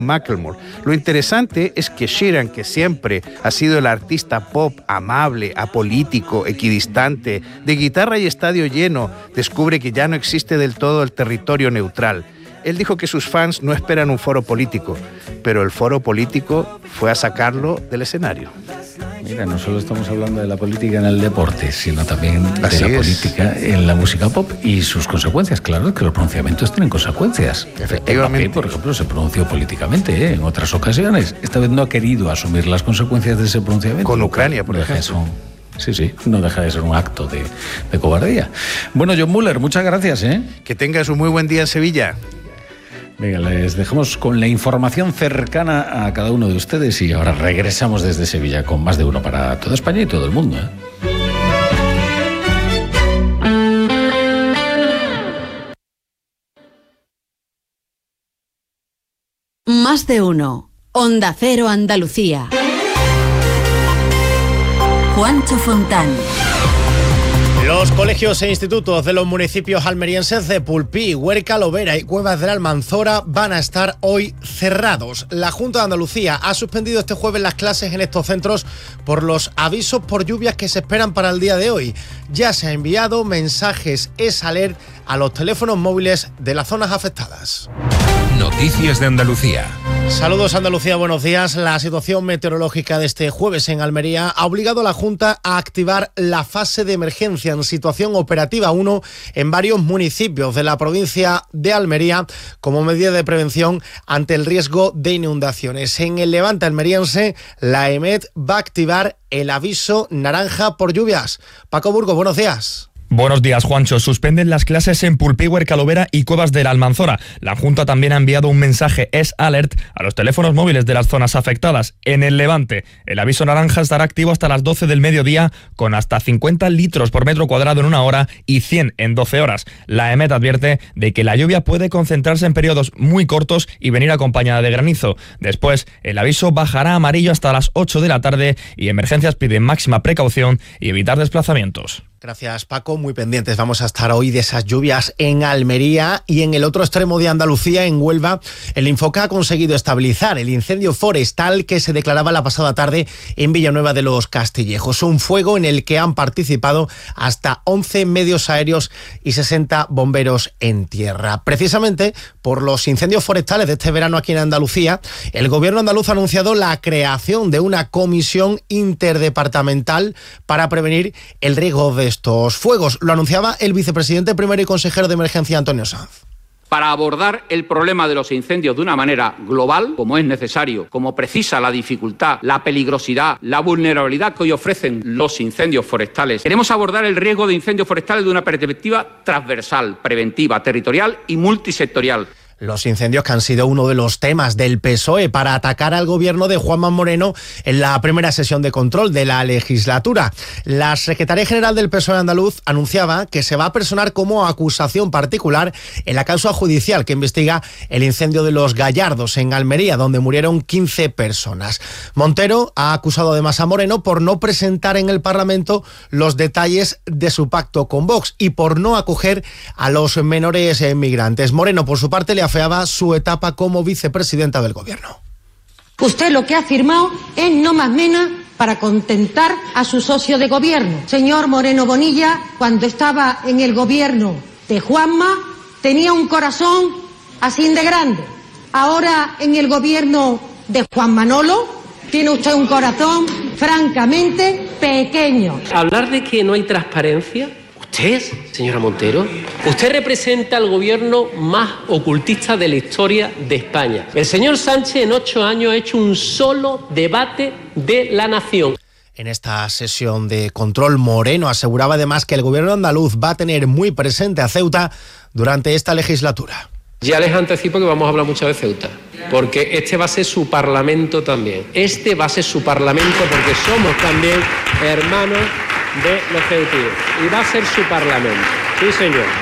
Macklemore. Lo interesante es que Sheeran, que siempre ha sido el artista pop amable, apolítico, equidistante, de guitarra y estadio lleno, descubre que ya no existe del todo el territorio neutral. Él dijo que sus fans no esperan un foro político, pero el foro político fue a sacarlo del escenario. Mira, no solo estamos hablando de la política en el deporte, sino también de Así la es. política en la música pop y sus consecuencias. Claro que los pronunciamientos tienen consecuencias. Efectivamente. Mbappé, por ejemplo, se pronunció políticamente en otras ocasiones. Esta vez no ha querido asumir las consecuencias de ese pronunciamiento. Con Ucrania, por ejemplo. Sí, no deja de ser un acto de cobardía. Bueno, John Muller, muchas gracias. Que tengas un muy buen día en Sevilla. Venga, les dejamos con la información cercana a cada uno de ustedes y ahora regresamos desde Sevilla con más de uno para toda España y todo el mundo. Más de uno. Onda Cero Andalucía. Juancho Fontán. Los colegios e institutos de los municipios almerienses de Pulpí, Huerca, Lovera y Cuevas de la Almanzora van a estar hoy cerrados. La Junta de Andalucía ha suspendido este jueves las clases en estos centros por los avisos por lluvias que se esperan para el día de hoy. Ya se ha enviado mensajes EsAlert a los teléfonos móviles de las zonas afectadas. Noticias de Andalucía. Saludos Andalucía, buenos días. La situación meteorológica de este jueves en Almería ha obligado a la Junta a activar la fase de emergencia en situación operativa 1 en varios municipios de la provincia de Almería como medida de prevención ante el riesgo de inundaciones. En el Levante almeriense, la EMET va a activar el aviso naranja por lluvias. Paco Burgos, buenos días. Buenos días, Juancho. Suspenden las clases en Pulpí, Huerca, Lovera y Cuevas de la Almanzora. La Junta también ha enviado un mensaje EsAlert a los teléfonos móviles de las zonas afectadas. En el Levante, el aviso naranja estará activo hasta las 12 del mediodía con hasta 50 litros por metro cuadrado en una hora y 100 en 12 horas. La EMET advierte de que la lluvia puede concentrarse en periodos muy cortos y venir acompañada de granizo. Después, el aviso bajará a amarillo hasta las 8 de la tarde y emergencias piden máxima precaución y evitar desplazamientos. Gracias, Paco. Muy pendientes vamos a estar hoy de esas lluvias en Almería y en el otro extremo de Andalucía, en Huelva. El Infoca ha conseguido estabilizar el incendio forestal que se declaraba la pasada tarde en Villanueva de los Castillejos. Un fuego en el que han participado hasta 11 medios aéreos y 60 bomberos en tierra. Precisamente por los incendios forestales de este verano aquí en Andalucía, el gobierno andaluz ha anunciado la creación de una comisión interdepartamental para prevenir el riesgo de estos fuegos. Lo anunciaba el vicepresidente primero y consejero de emergencia, Antonio Sanz. Para abordar el problema de los incendios de una manera global, como es necesario, como precisa la dificultad, la peligrosidad, la vulnerabilidad que hoy ofrecen los incendios forestales, queremos abordar el riesgo de incendios forestales de una perspectiva transversal, preventiva, territorial y multisectorial. Los incendios que han sido uno de los temas del PSOE para atacar al gobierno de Juanma Moreno en la primera sesión de control de la legislatura. La secretaria general del PSOE andaluz anunciaba que se va a personar como acusación particular en la causa judicial que investiga el incendio de Los Gallardos en Almería, donde murieron 15 personas. Montero ha acusado además a Moreno por no presentar en el Parlamento los detalles de su pacto con Vox y por no acoger a los menores migrantes. Moreno, por su parte, le afeaba su etapa como vicepresidenta del gobierno. Usted lo que ha firmado es no más menos para contentar a su socio de gobierno. Señor Moreno Bonilla, cuando estaba en el gobierno de Juanma, tenía un corazón así de grande. Ahora en el gobierno de Juan Manolo, tiene usted un corazón francamente pequeño. Hablar de que no hay transparencia. ¿Usted, señora Montero? Usted representa al gobierno más ocultista de la historia de España. El señor Sánchez en 8 años ha hecho un solo debate de la nación. En esta sesión de control, Moreno aseguraba además que el gobierno andaluz va a tener muy presente a Ceuta durante esta legislatura. Ya les anticipo que vamos a hablar mucho de Ceuta, porque este va a ser su parlamento también. Este va a ser su parlamento porque somos también hermanos de los ceutíes. Y va a ser su parlamento. Sí, señor.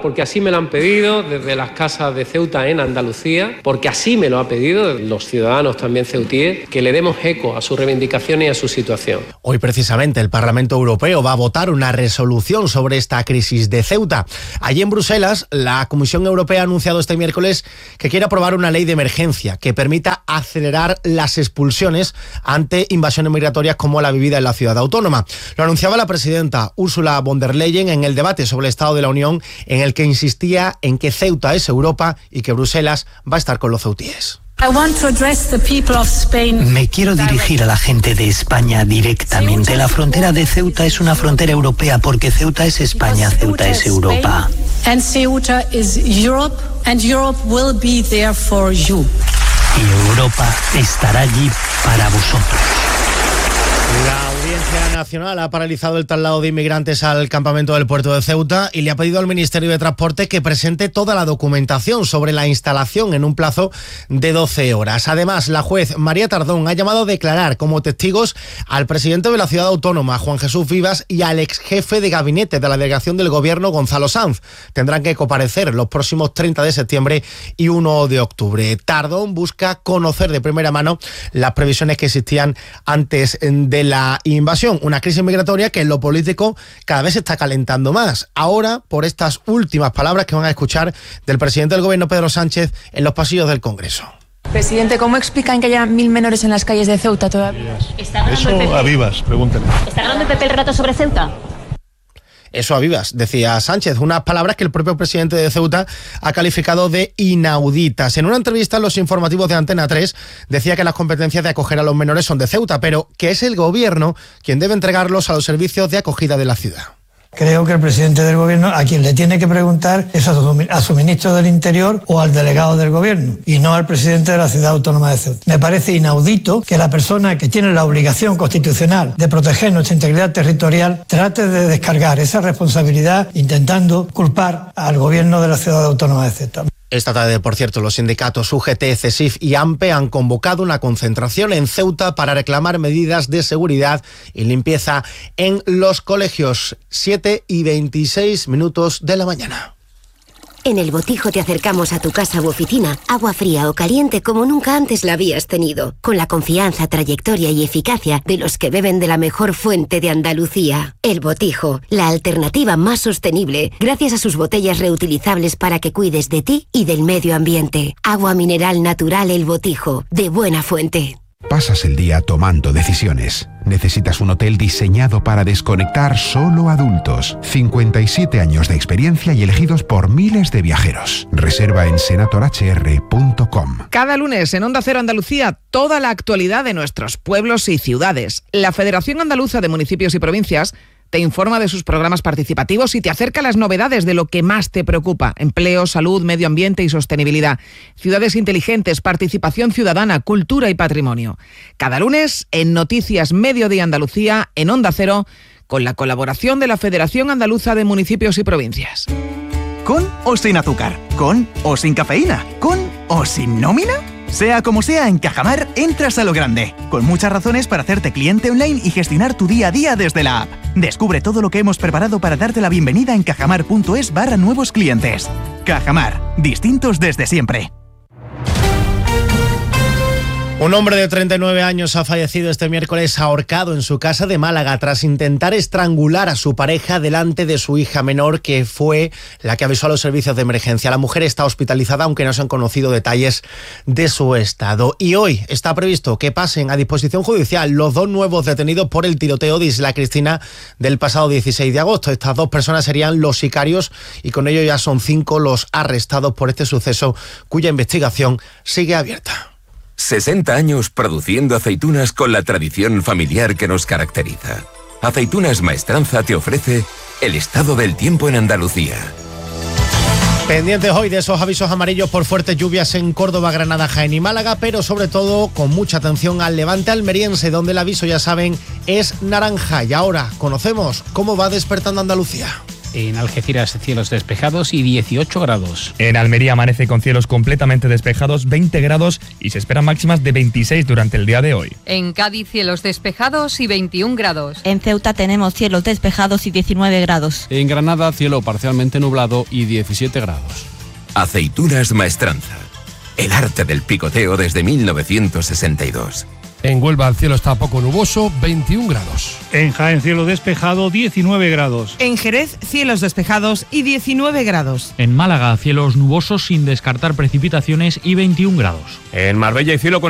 porque así me lo han pedido desde las casas de Ceuta en Andalucía, porque así me lo ha pedido los ciudadanos también ceutíes, que le demos eco a sus reivindicaciones y a su situación. Hoy precisamente el Parlamento Europeo va a votar una resolución sobre esta crisis de Ceuta. Allí en Bruselas, la Comisión Europea ha anunciado este miércoles que quiere aprobar una ley de emergencia que permita acelerar las expulsiones ante invasiones migratorias como la vivida en la ciudad autónoma. Lo anunciaba la presidenta Ursula von der Leyen en el debate sobre el Estado de la Unión, en el que insistía en que Ceuta es Europa y que Bruselas va a estar con los ceutíes. Me quiero dirigir a la gente de España directamente. La frontera de Ceuta es una frontera europea porque Ceuta es España, Ceuta es Europa. Y Europa estará allí para vosotros. La Audiencia Nacional ha paralizado el traslado de inmigrantes al campamento del puerto de Ceuta y le ha pedido al Ministerio de Transporte que presente toda la documentación sobre la instalación en un plazo de 12 horas. Además, la juez María Tardón ha llamado a declarar como testigos al presidente de la ciudad autónoma, Juan Jesús Vivas, y al ex jefe de gabinete de la delegación del gobierno, Gonzalo Sanz. Tendrán que comparecer los próximos 30 de septiembre y 1 de octubre. Tardón busca conocer de primera mano las previsiones que existían antes de la invasión, una crisis migratoria que en lo político cada vez se está calentando más. Ahora, por estas últimas palabras que van a escuchar del presidente del gobierno, Pedro Sánchez, en los pasillos del Congreso. Presidente, ¿cómo explican que haya 1000 menores en las calles de Ceuta todavía? Eso a Vivas, pregúntale. ¿Está ganando el PP el relato sobre Ceuta? Eso a Vivas, decía Sánchez, unas palabras que el propio presidente de Ceuta ha calificado de inauditas. En una entrevista en los informativos de Antena 3 decía que las competencias de acoger a los menores son de Ceuta, pero que es el gobierno quien debe entregarlos a los servicios de acogida de la ciudad. Creo que el presidente del gobierno a quien le tiene que preguntar es a su ministro del Interior o al delegado del gobierno y no al presidente de la ciudad autónoma de Ceuta. Me parece inaudito que la persona que tiene la obligación constitucional de proteger nuestra integridad territorial trate de descargar esa responsabilidad intentando culpar al gobierno de la ciudad autónoma de Ceuta. Esta tarde, por cierto, los sindicatos UGT, CESIF y AMPE han convocado una concentración en Ceuta para reclamar medidas de seguridad y limpieza en los colegios. 7:26 de la mañana. En El Botijo te acercamos a tu casa u oficina, agua fría o caliente como nunca antes la habías tenido, con la confianza, trayectoria y eficacia de los que beben de la mejor fuente de Andalucía. El Botijo, la alternativa más sostenible, gracias a sus botellas reutilizables para que cuides de ti y del medio ambiente. Agua mineral natural El Botijo, de buena fuente. Pasas el día tomando decisiones. Necesitas un hotel diseñado para desconectar solo adultos. 57 años de experiencia y elegidos por miles de viajeros. Reserva en senatorhr.com. Cada lunes en Onda Cero Andalucía, toda la actualidad de nuestros pueblos y ciudades. La Federación Andaluza de Municipios y Provincias te informa de sus programas participativos y te acerca las novedades de lo que más te preocupa: empleo, salud, medio ambiente y sostenibilidad, ciudades inteligentes, participación ciudadana, cultura y patrimonio. Cada lunes en Noticias Mediodía Andalucía, en Onda Cero, con la colaboración de la Federación Andaluza de Municipios y Provincias. ¿Con o sin azúcar? ¿Con o sin cafeína? ¿Con o sin nómina? Sea como sea, en Cajamar entras a lo grande, con muchas razones para hacerte cliente online y gestionar tu día a día desde la app. Descubre todo lo que hemos preparado para darte la bienvenida en cajamar.es/nuevos clientes. Cajamar, distintos desde siempre. Un hombre de 39 años ha fallecido este miércoles ahorcado en su casa de Málaga tras intentar estrangular a su pareja delante de su hija menor, que fue la que avisó a los servicios de emergencia. La mujer está hospitalizada, aunque no se han conocido detalles de su estado. Y hoy está previsto que pasen a disposición judicial los 2 nuevos detenidos por el tiroteo de Isla Cristina del pasado 16 de agosto. Estas 2 personas serían los sicarios y con ello ya son 5 los arrestados por este suceso, cuya investigación sigue abierta. 60 años produciendo aceitunas con la tradición familiar que nos caracteriza. Aceitunas Maestranza te ofrece el estado del tiempo en Andalucía. Pendientes hoy de esos avisos amarillos por fuertes lluvias en Córdoba, Granada, Jaén y Málaga, pero sobre todo con mucha atención al levante almeriense, donde el aviso, ya saben, es naranja. Y ahora conocemos cómo va despertando Andalucía. En Algeciras, cielos despejados y 18 grados. En Almería amanece con cielos completamente despejados, 20 grados y se esperan máximas de 26 durante el día de hoy. En Cádiz, cielos despejados y 21 grados. En Ceuta tenemos cielos despejados y 19 grados. En Granada, cielo parcialmente nublado y 17 grados. Aceitunas Maestranza. El arte del picoteo desde 1962. En Huelva el cielo está poco nuboso, 21 grados. En Jaén, cielo despejado, 19 grados. En Jerez, cielos despejados y 19 grados. En Málaga, cielos nubosos sin descartar precipitaciones y 21 grados. En Marbella hay cielo con